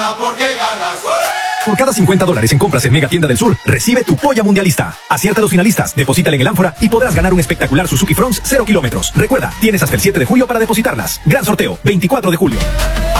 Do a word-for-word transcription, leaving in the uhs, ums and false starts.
gana porque ganas. Por cada cincuenta dólares en compras en Mega Tienda del Sur, recibe tu polla mundialista. Acierta a los finalistas, deposítale en el ánfora y podrás ganar un espectacular Suzuki Fronts cero kilómetros. Recuerda, tienes hasta el siete de julio para depositarlas. Gran sorteo, veinticuatro de julio.